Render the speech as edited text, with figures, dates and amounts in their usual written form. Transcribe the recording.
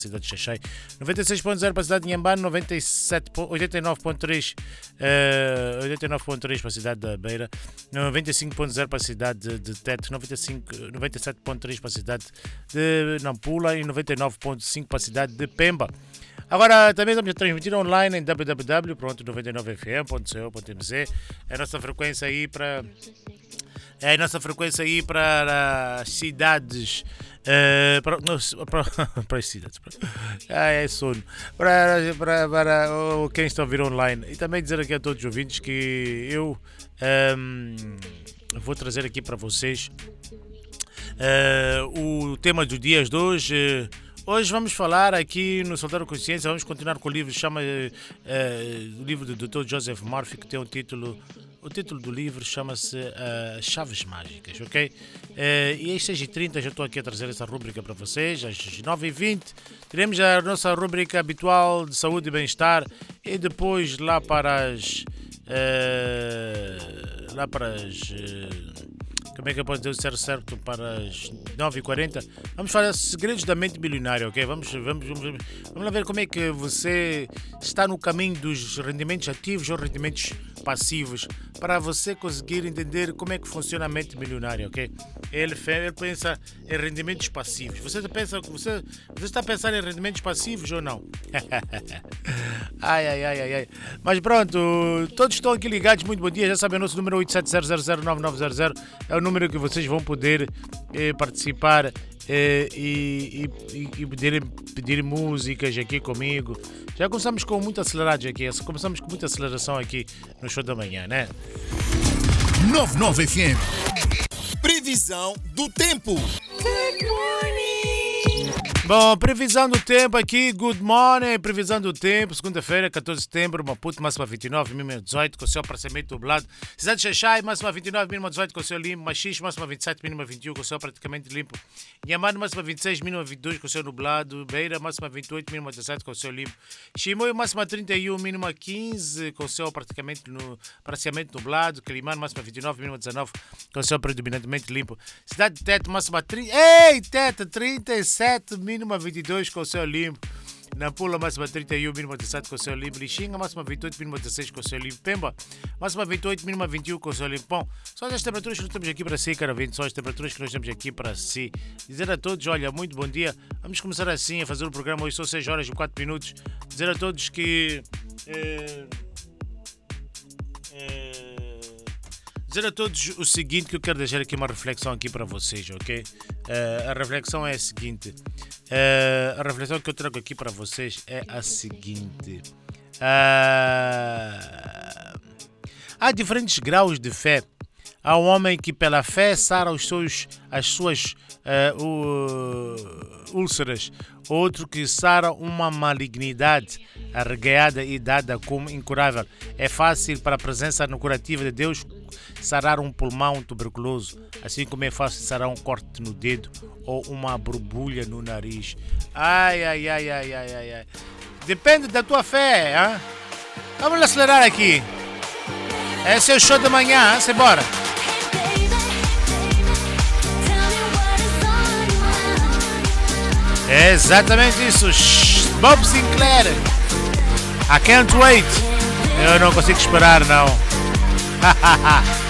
cidade de Xaixai, 96.0 para a cidade de Inhambane, 89.3 para a cidade da Beira, 95.0 para a cidade de Tete, 97.3 para a cidade de Nampula e 99.5 para a cidade de Pemba. Agora também estamos a transmitir online em www.99fm.co.mz. É a nossa frequência aí para as cidades. Para as cidades. É sono. Para quem está a ouvir online. E também dizer aqui a todos os ouvintes que eu vou trazer aqui para vocês o tema dos dias de hoje. Hoje vamos falar aqui no Soltar a Consciência, vamos continuar com o livro, o livro do Dr. Joseph Murphy, que tem o título do livro chama-se Chaves Mágicas, ok? E às 6h30 já estou aqui a trazer essa rúbrica para vocês, às 9h20 teremos a nossa rúbrica habitual de saúde e bem-estar e depois lá para as como é que eu posso dizer o certo para as 9h40? Vamos falar segredos da mente milionária, ok? Vamos lá ver como é que você está no caminho dos rendimentos ativos ou rendimentos passivos para você conseguir entender como é que funciona a mente milionária, ok? Ele pensa em rendimentos passivos. Você está a pensar em rendimentos passivos ou não? Ai. Mas pronto, todos estão aqui ligados, muito bom dia. Já sabem, o nosso número é 8700099900. É o número que vocês vão poder participar e pedir músicas aqui comigo. Já começamos com muito acelerados aqui, começamos com muita aceleração aqui no show da manhã, né? 99 FM. Previsão do tempo. Good morning. Bom, previsão do tempo aqui, good morning, previsão do tempo, segunda-feira, 14 de setembro, Maputo, máxima 29, mínima 18, com o céu parcialmente nublado. Cidade de Xaixai, máxima 29, mínima 18, com o céu limpo. Machixe, máxima 27, mínima 21, com o céu praticamente limpo. Inhambane, máxima 26, mínima 22, com o céu nublado. Beira, máxima 28, mínima 17, com o céu limpo. Chimoio, máxima 31, mínima 15, com o céu parcialmente nublado. Quelimane, máxima 29, mínima 19, com o céu predominantemente limpo. Cidade de Tete, máxima 30, Tete, 37, mínima 22 com o céu limpo. Nampula, máxima 31, mínima 17 com o céu limpo. Lixinga, máxima 28, mínima 16 com o céu limpo. Pemba, máxima 28, mínima 21 com o céu limpo. Bom, são as temperaturas que nós temos aqui para si, cara, são as temperaturas que nós temos aqui para si. Dizer a todos, olha, muito bom dia. Vamos começar assim a fazer o programa. Hoje são 6 horas e 4 minutos. Dizer a todos que dizer a todos o seguinte, que eu quero deixar aqui uma reflexão aqui para vocês, ok? A reflexão é a seguinte. A reflexão que eu trago aqui para vocês é a seguinte. Há diferentes graus de fé. Há um homem que pela fé sara as suas úlceras. Outro que sara uma malignidade arregueada e dada como incurável. É fácil para a presença no curativa de Deus sarar um pulmão tuberculoso, assim como é fácil sarar um corte no dedo ou uma borbulha no nariz. Ai. Depende da tua fé, hein? Vamos acelerar aqui. Esse é o show da manhã, hein? Bora. É exatamente isso. Bob Sinclair. I can't wait. Eu não consigo esperar, não.